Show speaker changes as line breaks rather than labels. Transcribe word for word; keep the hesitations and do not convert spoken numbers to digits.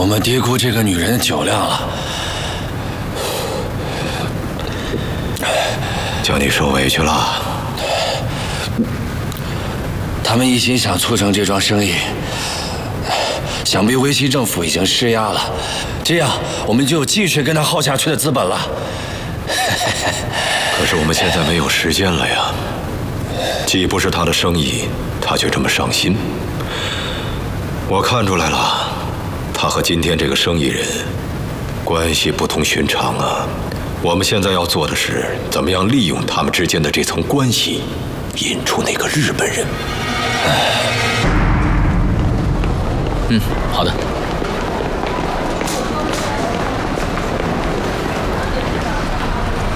我们低估这个女人的酒量了。
叫你受委屈了。
他们一心想促成这桩生意，想必维希政府已经施压了，这样我们就有继续跟他耗下去的资本了。
可是我们现在没有时间了呀。既不是他的生意，他就这么上心。我看出来了，他和今天这个生意人关系不同寻常啊。我们现在要做的是，怎么样利用他们之间的这层关系，引出那个日本人。
嗯，好的。